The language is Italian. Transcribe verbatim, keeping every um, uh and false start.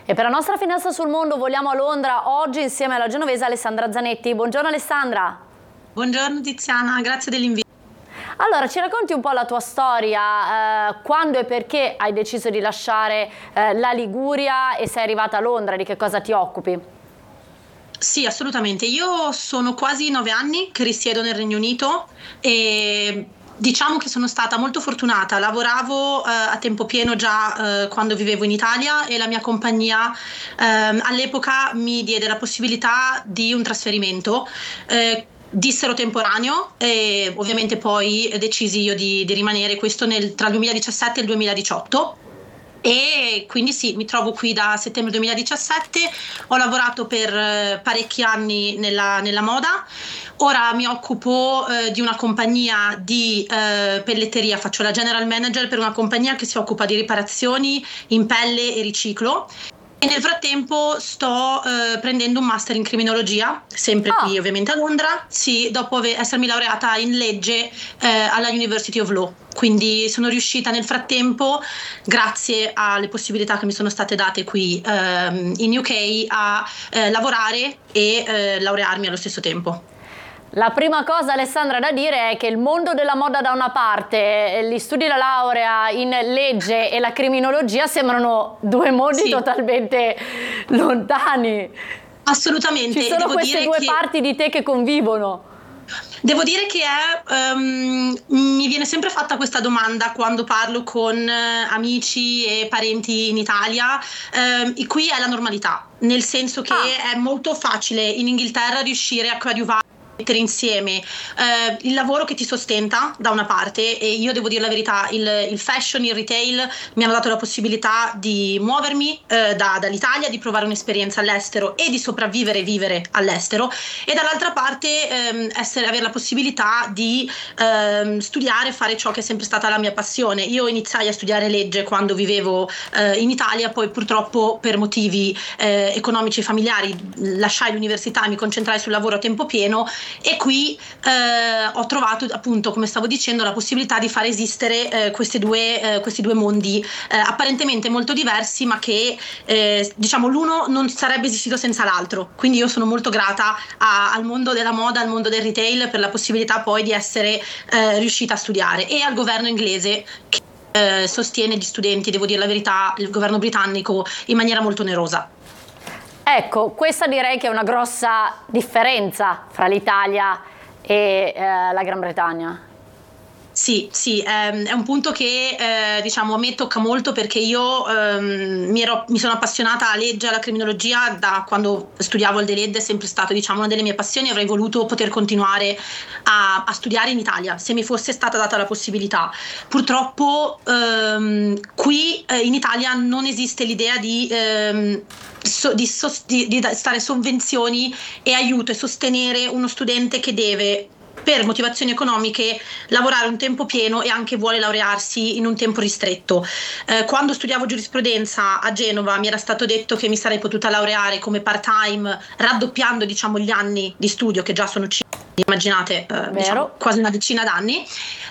E per la nostra finestra sul mondo voliamo a Londra oggi insieme alla genovese Alessandra Zanetti. Buongiorno Alessandra. Buongiorno Tiziana, grazie dell'invito. Allora, ci racconti un po' la tua storia, eh, quando e perché hai deciso di lasciare eh, la Liguria e sei arrivata a Londra, di che cosa ti occupi? Sì, assolutamente. Io sono quasi nove anni che risiedo nel Regno Unito e diciamo che sono stata molto fortunata. Lavoravo eh, a tempo pieno già eh, quando vivevo in Italia e la mia compagnia ehm, all'epoca mi diede la possibilità di un trasferimento. Eh, Dissero temporaneo e ovviamente poi decisi io di, di rimanere, questo nel, tra il duemiladiciassette e il duemiladiciotto. E quindi sì, mi trovo qui da settembre duemiladiciassette, ho lavorato per eh, parecchi anni nella, nella moda, ora mi occupo eh, di una compagnia di eh, pelletteria, faccio la general manager per una compagnia che si occupa di riparazioni in pelle e riciclo. E nel frattempo sto eh, prendendo un master in criminologia, sempre Ah. qui ovviamente a Londra, sì, dopo ave- essermi laureata in legge eh, alla University of Law. Quindi sono riuscita nel frattempo, grazie alle possibilità che mi sono state date qui ehm, in U K, a eh, lavorare e eh, laurearmi allo stesso tempo. La prima cosa, Alessandra, da dire è che il mondo della moda da una parte, gli studi di laurea in legge e la criminologia sembrano due mondi Sì. totalmente lontani. Assolutamente. Ci sono Devo queste dire due che... parti di te che convivono. Devo dire che è, um, mi viene sempre fatta questa domanda quando parlo con uh, amici e parenti in Italia. Uh, qui è la normalità, nel senso che Ah. è molto facile in Inghilterra riuscire a coadiuvare, mettere insieme eh, il lavoro che ti sostenta da una parte, e io devo dire la verità, il, il fashion, il retail mi hanno dato la possibilità di muovermi eh, da, dall'Italia, di provare un'esperienza all'estero e di sopravvivere e vivere all'estero, e dall'altra parte ehm, essere, avere la possibilità di ehm, studiare e fare ciò che è sempre stata la mia passione. Io iniziai a studiare legge quando vivevo eh, in Italia, poi purtroppo per motivi eh, economici e familiari lasciai l'università e mi concentrai sul lavoro a tempo pieno. E qui eh, ho trovato, appunto, come stavo dicendo, la possibilità di far esistere eh, questi, due, eh, questi due mondi eh, apparentemente molto diversi, ma che eh, diciamo l'uno non sarebbe esistito senza l'altro. Quindi io sono molto grata a, al mondo della moda, al mondo del retail, per la possibilità poi di essere eh, riuscita a studiare, e al governo inglese che eh, sostiene gli studenti, devo dire la verità, il governo britannico, in maniera molto onerosa. Ecco, questa direi che è una grossa differenza fra l'Italia e eh, la Gran Bretagna. Sì, sì, ehm, è un punto che eh, diciamo a me tocca molto, perché io ehm, mi, ero, mi sono appassionata alla legge e alla criminologia da quando studiavo al D E L E D, è sempre stato, diciamo, una delle mie passioni. Avrei voluto poter continuare a, a studiare in Italia se mi fosse stata data la possibilità. Purtroppo ehm, qui eh, in Italia non esiste l'idea di... Ehm, So, di, sos, di, di stare sovvenzioni e aiuto e sostenere uno studente che deve, per motivazioni economiche, lavorare un tempo pieno e anche vuole laurearsi in un tempo ristretto. Eh, quando studiavo giurisprudenza a Genova mi era stato detto che mi sarei potuta laureare come part-time, raddoppiando, diciamo, gli anni di studio, che già sono cinque, immaginate, eh, diciamo, quasi una decina d'anni.